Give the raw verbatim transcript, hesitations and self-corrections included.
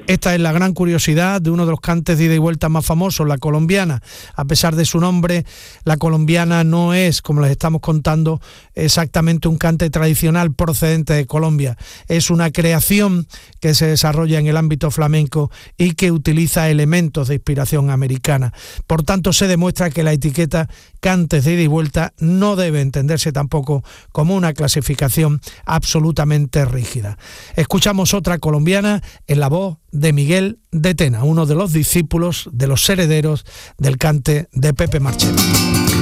Esta es la gran curiosidad de uno de los cantes de ida y vuelta más famosos, la colombiana. A pesar de su nombre, la colombiana no es, como les estamos contando, exactamente un cante tradicional procedente de Colombia. Es una creación que se desarrolla en el ámbito flamenco y que utiliza elementos de inspiración americana. Por tanto, se demuestra que la etiqueta cantes de ida y vuelta no debe entenderse tampoco como una clasificación absolutamente rígida. Escuchamos otra colombiana en la voz de Miguel de Tena, uno de los discípulos, de los herederos del cante de Pepe Marchena.